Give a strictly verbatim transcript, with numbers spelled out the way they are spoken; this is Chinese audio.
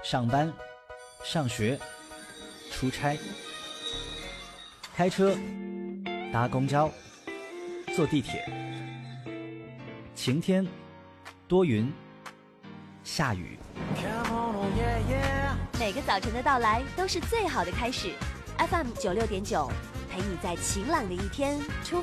上班、上学、出差，开车、搭公交、坐地铁，晴天、多云、下雨。 每个早晨的到来都是最好的开始。F M 九六点九，陪你在晴朗的一天出